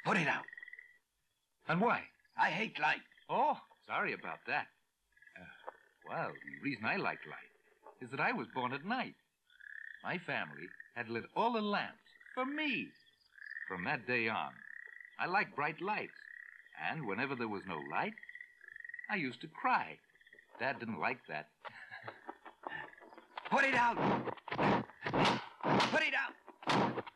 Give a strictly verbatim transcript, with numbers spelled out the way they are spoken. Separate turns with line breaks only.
Put it out.
And why?
I hate light.
Oh, sorry about that. Uh, well, the reason I like light is that I was born at night. My family had lit all the lamps for me. From that day on, I liked bright lights. And whenever there was no light, I used to cry. Dad didn't like that.
Put it out. Put it out.